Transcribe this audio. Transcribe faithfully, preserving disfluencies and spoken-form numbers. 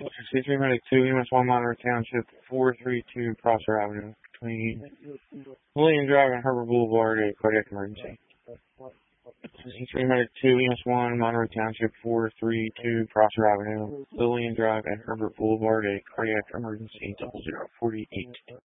C three two, E M S one Monterey Township, four three two Prosser Avenue, between William Drive and Herbert Boulevard, a cardiac emergency. C three two, E M S one Monterey Township, four three two Prosser Avenue, Lillian Drive and Herbert Boulevard, a cardiac emergency, double zero forty-eight.